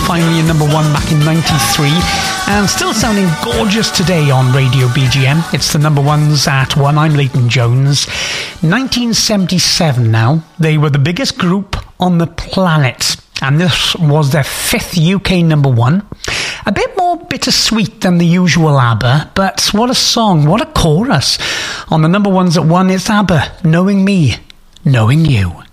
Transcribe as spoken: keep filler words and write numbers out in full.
finally a number one back in ninety-three, and still sounding gorgeous today on Radio B G M. It's the number ones at one. I'm Leighton Jones. nineteen seventy-seven now. They were the biggest group on the planet, and this was their fifth U K number one. A bit more bittersweet than the usual ABBA, but what a song, what a chorus. On the number ones at one, it's ABBA, Knowing Me, Knowing You.